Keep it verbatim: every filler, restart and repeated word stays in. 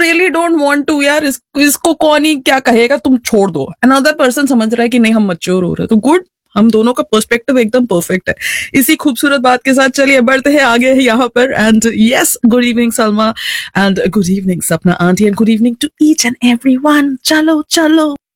Really don't want to यार, इस, इसको कौन ही क्या कहेगा, तुम छोड़ दो। अनदर पर्सन समझ रहा है कि नहीं हम मैच्योर हो रहे हैं, तो गुड, हम दोनों का पर्सपेक्टिव एकदम परफेक्ट है। इसी खूबसूरत बात के साथ चलिए बढ़ते हैं आगे यहाँ पर। And yes, good evening Salma, and good evening सपना aunty, and good evening to each and everyone. चलो चलो।